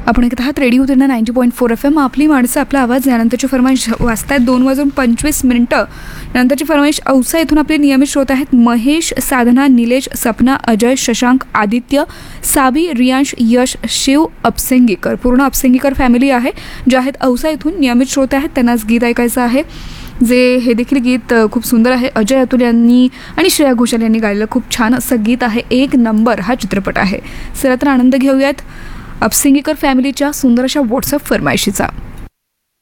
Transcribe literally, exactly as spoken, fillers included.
आपण ऐकत आहात रेडिओ त्यांना ninety point four F M. आपली माणसं आपला आवाज. यानंतरची फरमाईश वाजतायत दोन वाजून पंचवीस मिनिटं. नंतरची फरमाईश औसा इथून आपले नियमित श्रोत आहेत महेश, साधना, निलेश, सपना, अजय, शशांक, आदित्य, साबी, रियांश, यश, शिव, अपसेंगीकर. पूर्ण अपसेंगीकर फॅमिली आहे जे आहेत औसा इथून नियमित श्रोते आहेत. त्यांनाच गीत ऐकायचं आहे जे हे देखील गीत खूप सुंदर आहे. अजय अतुल यांनी आणि श्रेया घोषाल यांनी गायलेलं खूप छान असं गीत आहे. एक नंबर हा चित्रपट आहे. चला तर आनंद घेऊयात अपसिंगीकर फॅमिलीच्या सुंदर अशा व्हॉट्सअप फरमाईशीचा.